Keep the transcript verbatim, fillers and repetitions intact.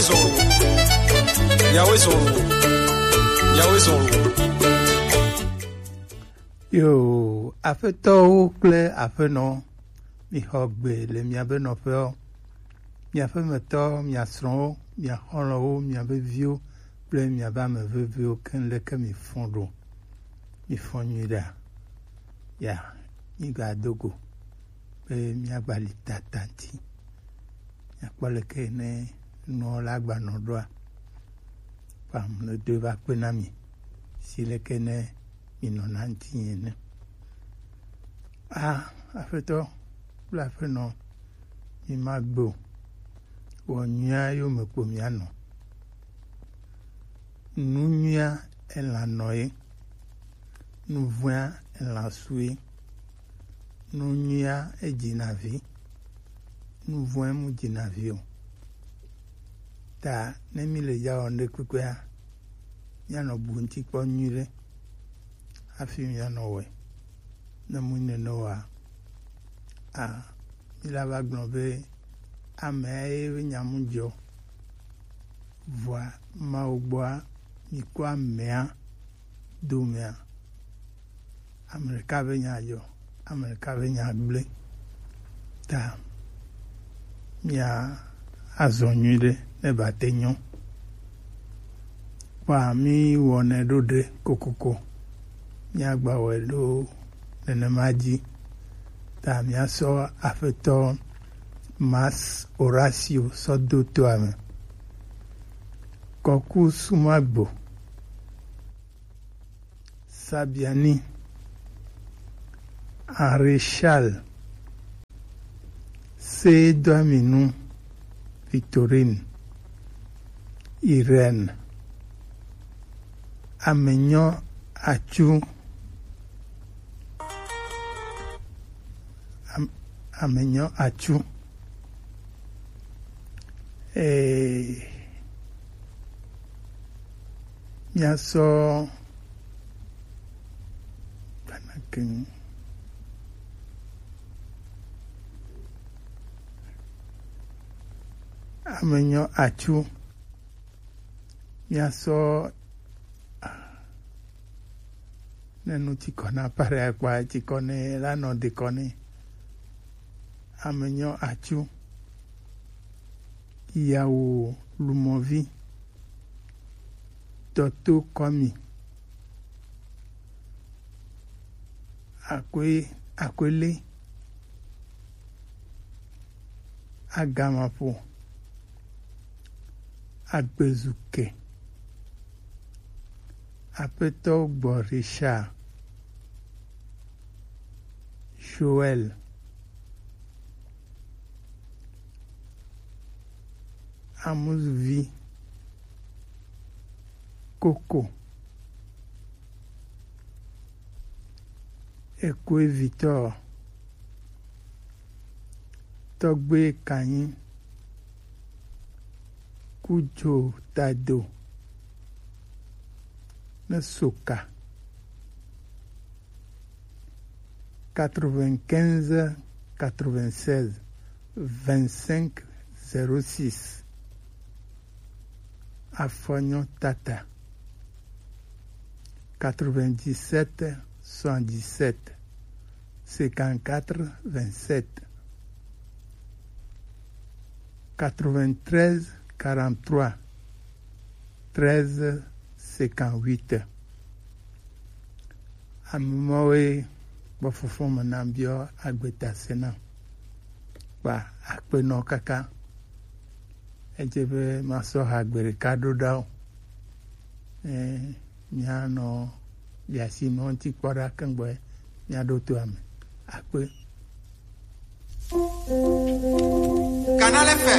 Zoro. Yahweh Zoro. Yahweh Zoro. Yo, afeto kple afenɔ mi xɔ gbe le miabe nɔƒewo. Miaƒe metɔ, mia srɔ̃wo, mia xɔlɔwo, miabe viwo kple miabe ame veviwo keŋ leke mi fɔ ɖo. Mi fɔ nyui ɖa. Ya, mi gado go be miagbali tata ŋti. Miakpɔ leke ne nɔ la gbanɔ ɖoa. Pam le do va kpe na mi. Si leke ne mi nɔna ŋti ene. Ah, afetɔ kple afenɔ mi ma gbe o. Wɔ nyuia yo me kpo mianɔ. Nu nyuia elã nɔ ye. Nu vɔ̃a elã sue. Nu nyuia edzina vi. Nu vɔ̃a mu dzina vi o. Ta ne mi le ya wɔ ne kpekpea mianɔ bu ŋti kpɔ nyui ɖe. Hafi mianɔ wɔe. Ne mu nene oa, ah, mi la va gblɔ be amea ye nyamu dzɔ. Vɔa Mawu gbɔa mi kɔ amea domea. Ame ɖeka be nya dzɔ, ame ɖeka be nya gblẽ. Ta mia azɔ nyui ɖe ne ba te nyɔ. Kpɔa mi wɔnɛ ɖo ɖe kokoko. Miagba wɔe ɖo nenema dzi. Ta miasɔ afetɔ Mas Horacio sɔdo toa me. Kɔku Sumagbo. Sabiani. Arechal. Sedoaminu. Victorine. Irene. Amenyo Achu. Am, Amenyo Achu. Eh, miasɔ Panakin. Amenyo Achu. Miasɔ nenu tikɔna pare akpa tikɔne la nɔ dekɔne. Amenyo Achu. Ìyàwó Lumovi. Toto Komi. Akwe Akwele. Agamapo. Agbezuke. Apeto Borisha. Joël. Amusvi. Coco. Ekwe Victor. Togbe Kanyi. Kujo Tado. Nesoka. quatre-vingt-quinze quatre-vingt-seize vingt-cinq zéro six. Afonyo Tata. quatre-vingt-dix-sept soixante-dix-sept cinquante-quatre vingt-sept. quatre-vingt-treize quarante-trois treize cinquante-huit. Amemowe bofofo menambio agbeta sena. Ba akpeno kaka. Ejebe maso hagbere kado dao. Eh, miano biasi no nti kwara kengboe miado tu ame. Akpe. Canal F M.